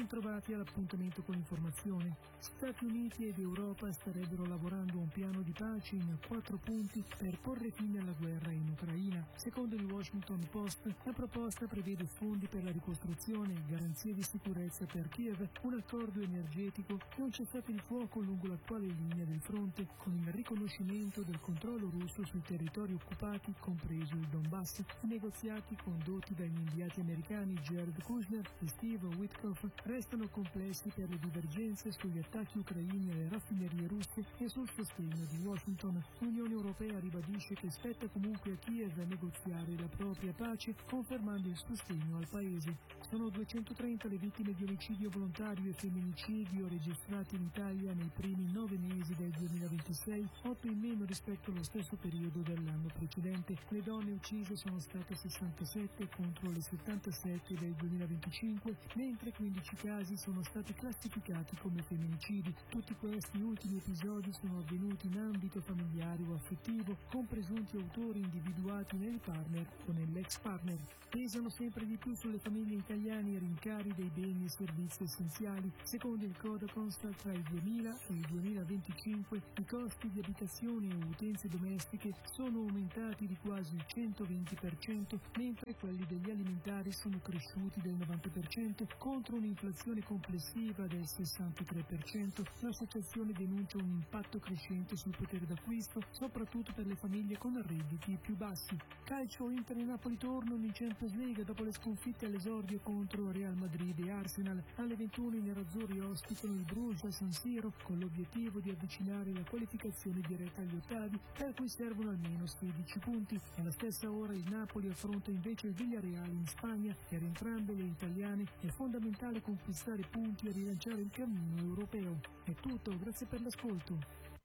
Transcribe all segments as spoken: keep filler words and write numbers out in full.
bentrovati all'appuntamento con l'informazione. Stati Uniti ed Europa starebbero lavorando a un piano di pace in quattro punti per porre fine alla guerra in Ucraina. Secondo il Washington Post, la proposta prevede fondi per la ricostruzione, garanzie di sicurezza per Kiev, un accordo energetico e un cessate il fuoco lungo l'attuale linea del fronte, con il riconoscimento del controllo russo sui territori occupati, compreso il Donbass. I negoziati condotti dagli inviati americani Jared Kushner e Steve Witkoff restano complessi per le divergenze sugli attacchi ucraini alle raffinerie russe e sul sostegno di Washington. L'Unione Europea ribadisce che spetta comunque a Kiev a negoziare la propria pace, confermando il sostegno al paese. Sono duecentotrenta le vittime di omicidio volontario e femminicidio registrate in Italia nei primi nove mesi del duemilaventisei, otto in meno rispetto allo stesso periodo dell'anno precedente. Le donne uccise sono state sessantasette contro le settantasette del duemilaventicinque, mentre quindici casi sono stati classificati come femminicidi. Tutti questi ultimi episodi sono avvenuti in ambito familiare o affettivo, con presunti autori individuati nel partner o nell'ex partner. Pesano sempre di più sulle famiglie italiane i rincari dei beni e servizi essenziali. Secondo il Codacons, tra il duemila e il duemilaventicinque i costi di abitazione e utenze domestiche sono aumentati di quasi il centoventi per cento, mentre quelli degli alimentari sono cresciuti del novanta per cento contro un'inflazione complessiva del sessantatré per cento. L'associazione denuncia un impatto crescente sul potere d'acquisto, soprattutto per le famiglie con redditi più bassi. Calcio, Inter e Napoli tornano in Champions League dopo le sconfitte all'esordio contro Real Madrid e Arsenal. Alle ventuno i nerazzurri ospitano il Bruges a San Siro con l'obiettivo di avvicinare la qualificazione diretta agli ottavi, per cui servono almeno sedici punti. Alla stessa ora il Napoli affronta invece il Villarreal in Spagna. Per entrambe le italiane è fondamentale conquistare punti e rilanciare il cammino europeo. È tutto, grazie per l'ascolto.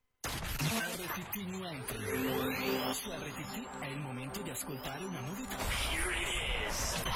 R T T New Entry. Su R T T è il momento di ascoltare una novità. Here it is.